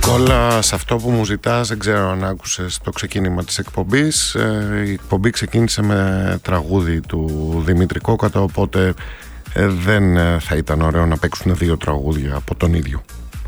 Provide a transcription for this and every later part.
Νικόλα, σε αυτό που μου ζητάς, δεν ξέρω αν άκουσες το ξεκίνημα της εκπομπής. Η εκπομπή ξεκίνησε με τραγούδι του Δημήτρη Κόκατα, οπότε δεν θα ήταν ωραίο να παίξουν δύο τραγούδια από τον ίδιο.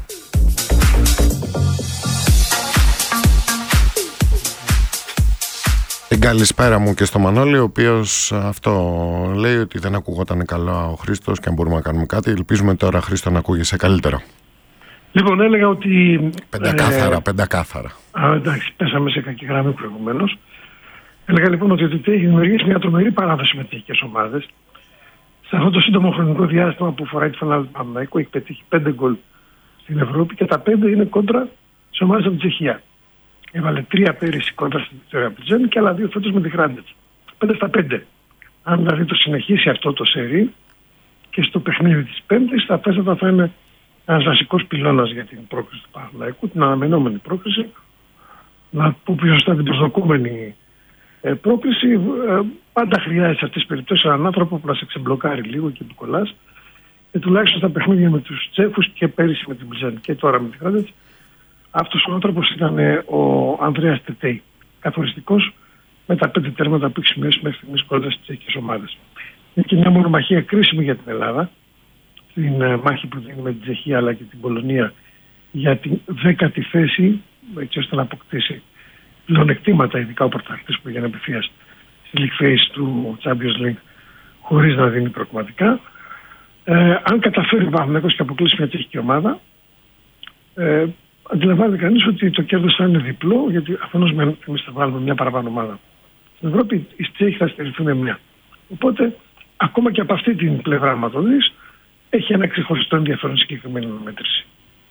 Την καλησπέρα μου και στο Μανώλη, ο οποίος αυτό λέει, ότι δεν ακουγόταν καλά ο Χρήστος και αν μπορούμε να κάνουμε κάτι. Ελπίζουμε τώρα, Χρήστο, να ακούγεσαι καλύτερα. Λοιπόν, έλεγα ότι... Πεντακάθαρα. Εντάξει, πέσαμε σε κακή γραμμή προηγουμένως. Έλεγα λοιπόν ότι έχει δημιουργήσει μια τρομερή παράδοση με τεχνικές ομάδες. Σε αυτό το σύντομο χρονικό διάστημα που φοράει τη φανέλα του Παναθηναϊκού, έχει πετύχει 5 γκολ στην Ευρώπη και τα 5 είναι κόντρα σε ομάδες από την Τσεχία. Έβαλε 3 πέρυσι κόντρα στην Βικτόρια Πλιτζέν και άλλα 2 φέτος με τη Γκράντετς. 5 στα 5. Αν δηλαδή το συνεχίσει αυτό το σερί και στο παιχνίδι της Πέμπτης, τα πέστατα θα είναι ένας βασικός πυλώνας για την πρόκριση του Παναθηναϊκού, την αναμενόμενη πρόκριση, να πω πιο σωστά την προσδοκούμενη πρόκριση. Πάντα χρειάζεται σε αυτές τις περιπτώσεις έναν άνθρωπο που να σε ξεμπλοκάρει λίγο και που κολλάς. Και τουλάχιστον στα παιχνίδια με τους Τσέχους και πέρυσι με την Πλιζάνη και τώρα με την Γκράντετς, αυτός ο άνθρωπος ήταν ο Ανδρέας Τετέι, καθοριστικός με τα 5 τέρματα που έχει σημειώσει μέχρι στιγμής κοντά στις τσεχικές ομάδες. Είναι και μια μονομαχία κρίσιμη για την Ελλάδα, στην μάχη που δίνει με την Τσεχία αλλά και την Πολωνία για την 10η θέση, έτσι ώστε να αποκτήσει πλεονεκτήματα, ειδικά ο πρωταθλητής που πήγαινε απευθείας στη League Phase του Champions League χωρίς να δίνει προκριματικά. Αν καταφέρει ο Παναθηναϊκός και αποκλείσει μια τσεχική ομάδα, αντιλαμβάνεται κανείς ότι το κέρδος θα είναι διπλό, γιατί αφενός εμείς θα βάλουμε μια παραπάνω ομάδα. Στην Ευρώπη οι Τσέχοι θα στερηθούν μια. Οπότε, ακόμα και από αυτή την πλευρά, άμα το δεις, έχει ένα ξεχωριστό ενδιαφέρον συγκεκριμένη μέτρηση.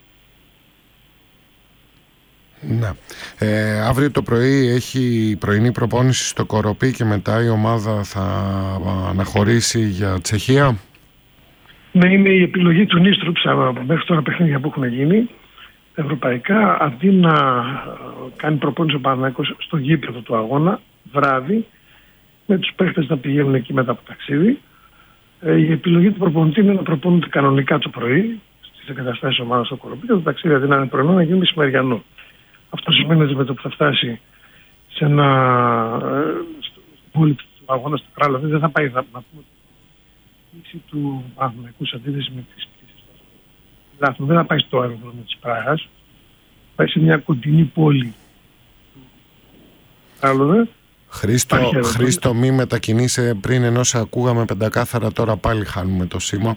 Ναι. Αύριο το πρωί έχει πρωινή προπόνηση στο Κοροπή και μετά η ομάδα θα αναχωρήσει για Τσεχία. Ναι, είναι η επιλογή του Νίστρουπς μέχρι τώρα παιχνίδια που έχουν γίνει ευρωπαϊκά, αντί να κάνει προπόνηση ο Παναθηναϊκός στο γήπεδο του αγώνα βράδυ, με τους παίχτες να πηγαίνουν εκεί μετά από ταξίδι. Η επιλογή του προπονητή είναι να προπονούνται κανονικά το πρωί στις εγκαταστάσεις ομάδας στο Κοροπή και το ταξίδι αντί να είναι πρωινό να γίνει μεσημεριανό. Αυτό σημαίνει ότι με το που θα φτάσει σε ένα πόλη του αγώνα στο Κράλο δεν θα πάει να πούμε τη του Παναθηναϊκού σε αντίθεση με τις πτήσεις. Δεν θα πάει στο αεροδρόμιο της Πράγας, πάει σε μια κοντινή πόλη του Κράλο. Χρήστο, μη μετακινείσαι, πριν ενώ σε ακούγαμε πεντακάθαρα, τώρα πάλι χάνουμε το σήμα.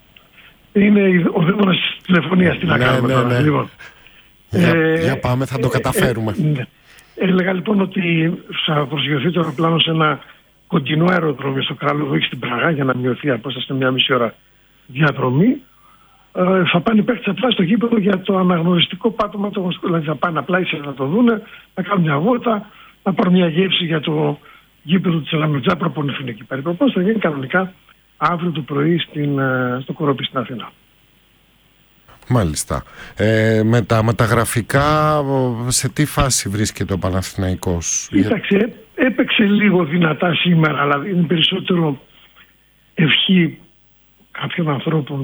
Είναι ο δαίμονας της τηλεφωνίας, τι να κάνουμε τώρα. Λοιπόν. Για πάμε, θα το καταφέρουμε. Έλεγα λοιπόν ότι θα προσγειωθεί το αεροπλάνο σε ένα κοντινό αεροδρόμιο στο Κράλο, όχι στην Πράγα, για να μειωθεί η απόσταση σε μια μισή ώρα διαδρομή. Θα πάνε οι παίκτες απλά στο γήπεδο για το αναγνωριστικό πάτωμα του αγωνιστικού. Δηλαδή θα πάνε απλά ίσως να το δούνε, να κάνουν μια βόλτα, να πάρουν μια γεύση για το γήπεδο της Ελαμετζά, προπονηθούν εκεί πέρα. Η προπόνηση θα γίνει κανονικά αύριο το πρωί στο Κοροπή στην Αθήνα. Μάλιστα. Με τα μεταγραφικά, σε τι φάση βρίσκεται ο Παναθηναϊκός? Κοίταξε, έπαιξε λίγο δυνατά σήμερα, αλλά είναι περισσότερο ευχή κάποιων ανθρώπων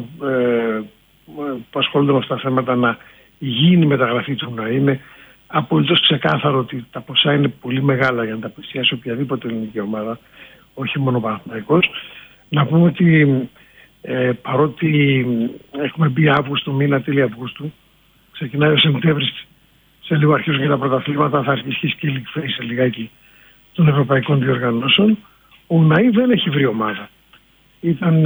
που ασχολούνται με αυτά τα θέματα να γίνει η μεταγραφή του, να είναι απολύτως ξεκάθαρο ότι τα ποσά είναι πολύ μεγάλα για να τα πλησιάσει οποιαδήποτε ελληνική ομάδα, όχι μόνο ο Παναθηναϊκός. Να πούμε ότι παρότι έχουμε μπει Αύγουστο, μήνα τέλη Αυγούστου, ξεκινάει ο Σεπτέμβρης, σε λίγο αρχίζουν και τα πρωταθλήματα, θα αρχίσει και η League Phase σε λιγάκι των ευρωπαϊκών διοργανώσεων. Ο Ναΐ δεν έχει βρει ομάδα. Ήταν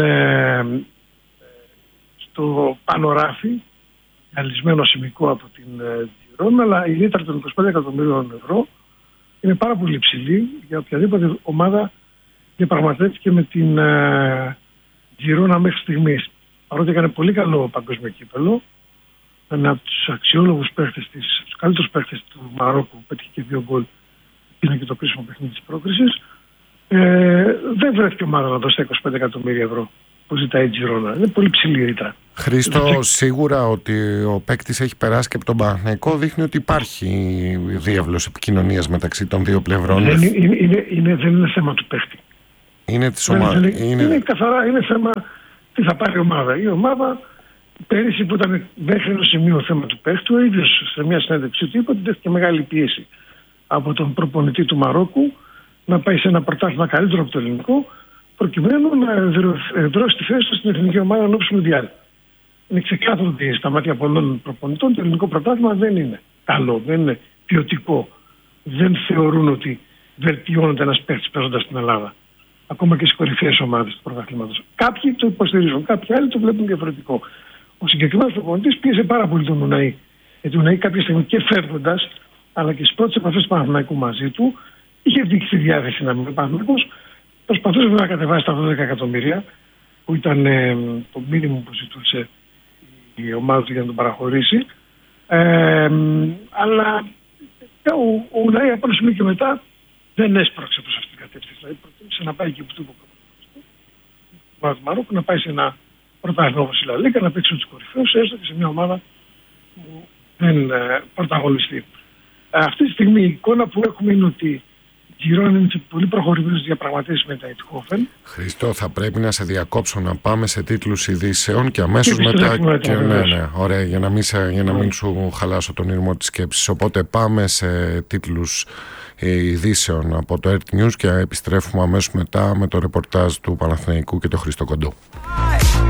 στο πάνω ράφι, αλυσμένο σημικό από την Τζιρόνα, αλλά η λίτρα των 25 εκατομμύριων ευρώ είναι πάρα πολύ υψηλή για οποιαδήποτε ομάδα διαπραγματεύτηκε με την Τζιρόνα μέχρι στιγμής. Παρότι έκανε πολύ καλό παγκόσμιο κύπελλο, ένα από τους αξιόλογους παίχτες της, τους καλύτερους παίχτες του Μαρόκου, πέτυχε και 2 γκολ, είναι και το κρίσιμο παιχνίδι της πρόκρισης. Δεν βρέθηκε ομάδα να δώσει τα 25 εκατομμύρια ευρώ που ζητάει η Τζιρόνα. Είναι πολύ ψηλή ρήτρα. Χρήστο, σίγουρα ότι ο παίκτης έχει περάσει και από τον Παναθηναϊκό δείχνει ότι υπάρχει διάβλος επικοινωνίας μεταξύ των δύο πλευρών. Δεν είναι θέμα του παίκτη. Είναι της ομάδας. Είναι καθαρά, είναι θέμα τι θα πάρει η ομάδα. Η ομάδα Πέρυσι που ήταν μέχρι ένα σημείο θέμα του παίχτου, ο ίδιος σε μια συνέντευξή του είπε ότι δέχτηκε μεγάλη πίεση από τον προπονητή του Μαρόκου να πάει σε ένα πρωτάθλημα καλύτερο από το ελληνικό, προκειμένου να δρώσει τη θέση του στην εθνική ομάδα ενώπιση του Μουντιάλ. Είναι ξεκάθαρο ότι στα μάτια πολλών προπονητών το ελληνικό πρωτάθλημα δεν είναι καλό, δεν είναι ποιοτικό. Δεν θεωρούν ότι βελτιώνεται ένας παίκτης παίζοντας στην Ελλάδα. Ακόμα και στις κορυφαίες ομάδες του πρωταθλήματος. Κάποιοι το υποστηρίζουν, κάποιοι άλλοι το βλέπουν διαφορετικό. Ο συγκεκριμένος προπονητής πίεσε πάρα πολύ τον Ουναή. Γιατί ο Ουναή κάποια στιγμή και φεύγοντας, αλλά και στις πρώτες επαφές του Παναθηναϊκού μαζί του, είχε δείξει τη διάθεση να μην είναι Παναθηναϊκός. Προσπαθούσε να κατεβάσει τα 12 εκατομμύρια, που ήταν το μήνυμο που ζητούσε η ομάδα του για να τον παραχωρήσει. Αλλά ο Ουναή από ένα σημείο και μετά δεν έσπρωξε προς αυτήν την κατεύθυνση. Δηλαδή προτίμησε να πάει εκεί που του είπε ο Μαρόκου, να πάει σε ένα πρωτάθλημα όπως η Λα Λίγκα, να παίξει τους κορυφαίους, έστω και σε μια ομάδα που δεν πρωταγωνιστεί. Αυτή τη στιγμή η εικόνα που έχουμε είναι ότι γυρώνει σε πολύ προχωρημένες διαπραγματεύσεις με τα Eindhoven. Χρήστο, θα πρέπει να σε διακόψω να πάμε σε τίτλους ειδήσεων και αμέσως μετά. Και ναι, ωραία, για να μην σου χαλάσω τον ήρμο της σκέψης. Οπότε πάμε σε τίτλους ειδήσεων από το Earth News και επιστρέφουμε αμέσως μετά με το ρεπορτάζ του Παναθηναϊκού και το Χρήστο Κοντό.